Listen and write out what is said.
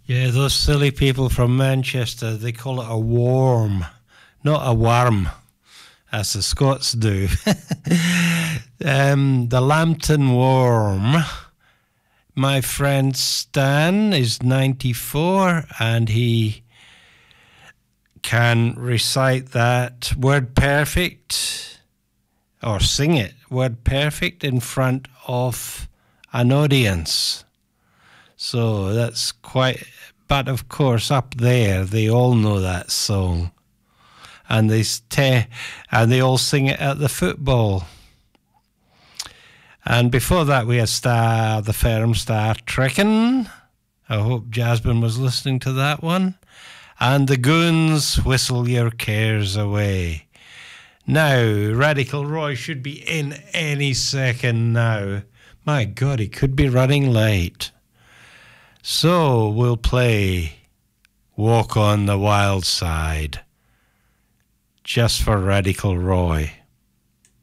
Yeah, those silly people from Manchester, they call it a worm, not a worm, as the Scots do. The Lambton Worm. My friend Stan is 94 and he can recite that word perfect or sing it word perfect in front of an audience. So that's quite, but of course up there they all know that song, and they all sing it at the football. And before that we had the firm Star Trekking. I hope Jasmine was listening to that one. And the Goons, Whistle Your Cares Away. Now, Radical Roy should be in any second now. My God, he could be running late. So we'll play Walk on the Wild Side, just for Radical Roy.